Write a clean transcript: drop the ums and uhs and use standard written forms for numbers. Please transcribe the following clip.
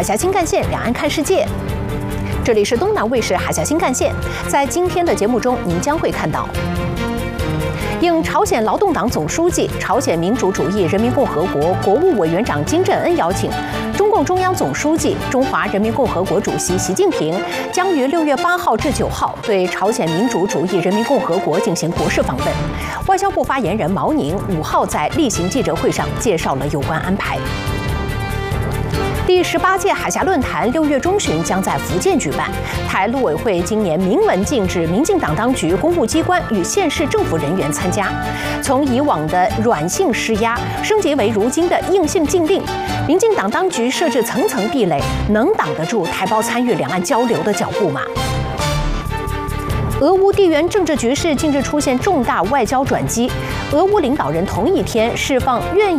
海峡新干线，两岸看世界。这里是东南卫视海峡新干线，在今天的节目中，您将会看到。应朝鲜劳动党总书记、朝鲜民主主义人民共和国国务委员长金正恩邀请，中共中央总书记、中华人民共和国主席习近平将于6月8号至9号对朝鲜民主主义人民共和国进行国事访问。外交部发言人毛宁5号在例行记者会上介绍了有关安排。第18届海峡论坛6月中旬将在福建举办。台陆委会今年明文禁止民进党当局、公务机关与县市政府人员参加，从以往的软性施压升级为如今的硬性禁令。民进党当局设置层层壁垒，能挡得住台胞参与两岸交流的脚步吗？俄乌地缘政治局势近日出现重大外交转机，俄乌领导人同一天释放愿